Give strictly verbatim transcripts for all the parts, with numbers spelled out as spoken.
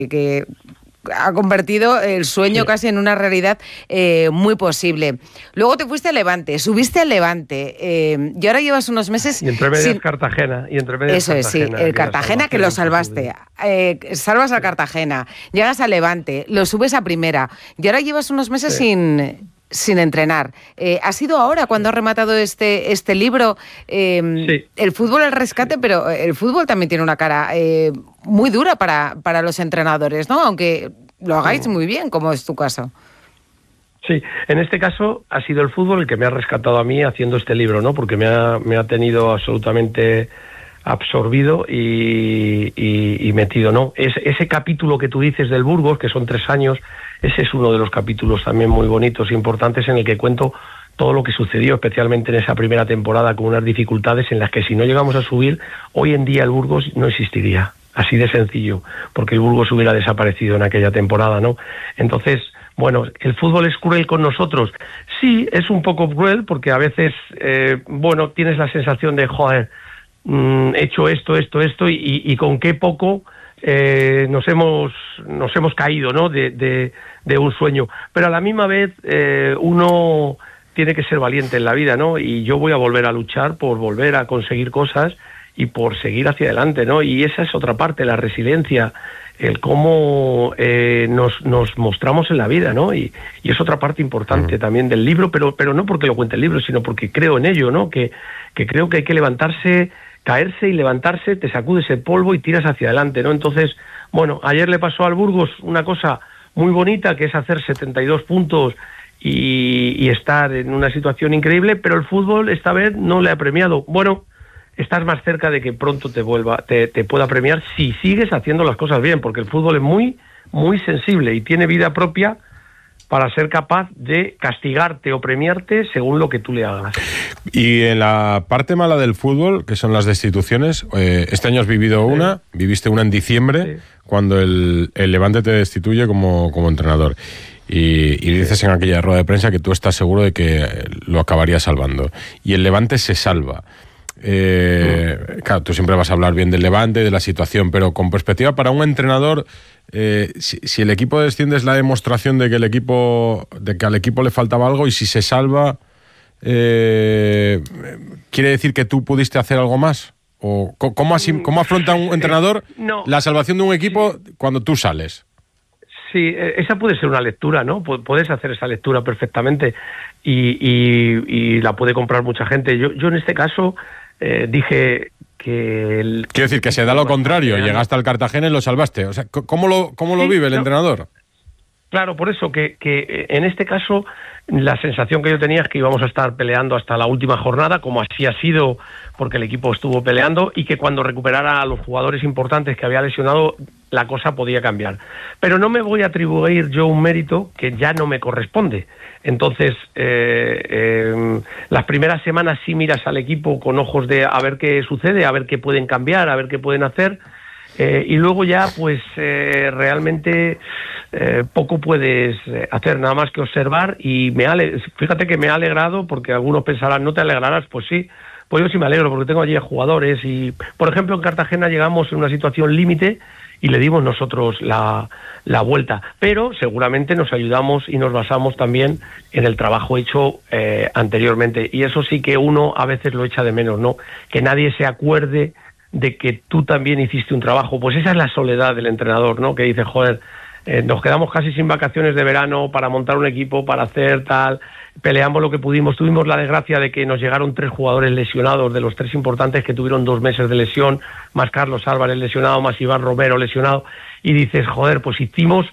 que ha convertido el sueño sí. casi en una realidad eh, muy posible. Luego te fuiste al Levante, subiste al Levante eh, y ahora llevas unos meses... Y entre medias sin... Cartagena. Y entre medias Eso es, sí, el Cartagena que lo salvaste. Eh, salvas al Cartagena, llegas al Levante, lo subes a primera y ahora llevas unos meses sí. sin... sin entrenar. Eh, ¿Ha sido ahora cuando has rematado este, este libro? Eh, sí. El fútbol al rescate, sí. pero el fútbol también tiene una cara eh, muy dura para, para los entrenadores, ¿no? Aunque lo hagáis muy bien, como es tu caso. Sí, en este caso ha sido el fútbol el que me ha rescatado a mí haciendo este libro, ¿no? Porque me ha, me ha tenido absolutamente absorbido y, y, y metido, ¿no? Es, ese capítulo que tú dices del Burgos, que son tres años, ese es uno de los capítulos también muy bonitos e importantes en el que cuento todo lo que sucedió, especialmente en esa primera temporada, con unas dificultades en las que si no llegamos a subir, hoy en día el Burgos no existiría, así de sencillo, porque el Burgos hubiera desaparecido en aquella temporada, ¿no? Entonces, bueno, ¿el fútbol es cruel con nosotros? Sí, es un poco cruel, porque a veces, eh, bueno, tienes la sensación de, joder, he hecho esto, esto, esto, y, y con qué poco eh, nos hemos nos hemos caído, ¿no? De, de, de un sueño. Pero a la misma vez eh, uno tiene que ser valiente en la vida, ¿no? Y yo voy a volver a luchar por volver a conseguir cosas y por seguir hacia adelante, ¿no? Y esa es otra parte, la resiliencia, el cómo eh, nos, nos mostramos en la vida, ¿no? Y, y es otra parte importante uh-huh. también del libro, pero, pero no porque lo cuente el libro, sino porque creo en ello, ¿no? Que, que creo que hay que levantarse, caerse y levantarse, te sacudes el polvo y tiras hacia adelante, ¿no? Entonces, bueno, ayer le pasó al Burgos una cosa muy bonita, que es hacer setenta y dos puntos y, y estar en una situación increíble, pero el fútbol esta vez no le ha premiado. Bueno, estás más cerca de que pronto te vuelva, te, te pueda premiar si sigues haciendo las cosas bien, porque el fútbol es muy, muy sensible y tiene vida propia para ser capaz de castigarte o premiarte según lo que tú le hagas. Y en la parte mala del fútbol, que son las destituciones, eh, este año has vivido sí. una, viviste una en diciembre, sí. cuando el, el Levante te destituye como, como entrenador. Y, y dices sí. en aquella rueda de prensa que tú estás seguro de que lo acabarías salvando. Y el Levante se salva. Eh, mm. Claro, tú siempre vas a hablar bien del Levante, de la situación, pero con perspectiva para un entrenador, eh, si, si el equipo desciende es la demostración de que el equipo, de que al equipo le faltaba algo, y si se salva, eh, ¿quiere decir que tú pudiste hacer algo más? ¿O cómo, así, cómo afronta un entrenador no. la salvación de un equipo sí. cuando tú sales? Sí, esa puede ser una lectura, ¿no? Puedes hacer esa lectura perfectamente y, y, y la puede comprar mucha gente. Yo, yo en este caso eh, dije que... El, Quiero decir que se da lo contrario, llegaste al Cartagena y lo salvaste. O sea, ¿cómo lo, cómo lo sí, vive el no, entrenador? Claro, por eso que, que en este caso la sensación que yo tenía es que íbamos a estar peleando hasta la última jornada, como así ha sido, porque el equipo estuvo peleando, y que cuando recuperara a los jugadores importantes que había lesionado, la cosa podía cambiar. Pero no me voy a atribuir yo un mérito que ya no me corresponde. Entonces, eh, eh, las primeras semanas sí miras al equipo con ojos de a ver qué sucede, a ver qué pueden cambiar, a ver qué pueden hacer, eh, y luego ya, pues, eh, realmente eh, poco puedes hacer, nada más que observar, y me ale- fíjate que me ha alegrado, porque algunos pensarán, ¿no te alegrarás? Pues sí. Pues yo sí me alegro, porque tengo allí a jugadores y, por ejemplo, en Cartagena llegamos en una situación límite y le dimos nosotros la, la vuelta. Pero seguramente nos ayudamos y nos basamos también en el trabajo hecho eh, anteriormente. Y eso sí que uno a veces lo echa de menos, ¿no? Que nadie se acuerde de que tú también hiciste un trabajo. Pues esa es la soledad del entrenador, ¿no? Que dice, joder, eh, nos quedamos casi sin vacaciones de verano para montar un equipo, para hacer tal... Peleamos lo que pudimos, tuvimos la desgracia de que nos llegaron tres jugadores lesionados, de los tres importantes que tuvieron dos meses de lesión, más Carlos Álvarez lesionado, más Iván Romero lesionado, y dices, joder, pues hicimos,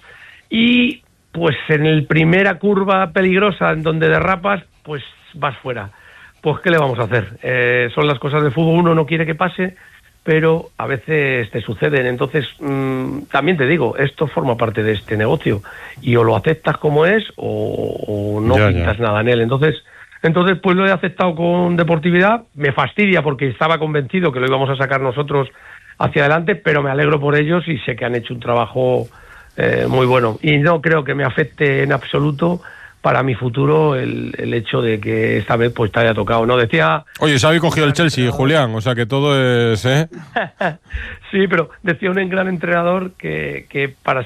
y pues en el primera curva peligrosa en donde derrapas, pues vas fuera. Pues ¿qué le vamos a hacer? Eh, son las cosas del fútbol, uno no quiere que pase, pero a veces te suceden. Entonces, mmm, también te digo, esto forma parte de este negocio y o lo aceptas como es o, o no ya, pintas ya. nada en él. Entonces, entonces, pues lo he aceptado con deportividad. Me fastidia porque estaba convencido que lo íbamos a sacar nosotros hacia adelante, pero me alegro por ellos y sé que han hecho un trabajo eh, muy bueno. Y no creo que me afecte en absoluto para mi futuro el, el hecho de que esta vez pues te haya tocado, ¿no? Decía... Oye, se había cogido el Chelsea, Julián, o sea que todo es... ¿eh? Sí, pero decía un gran entrenador que, que para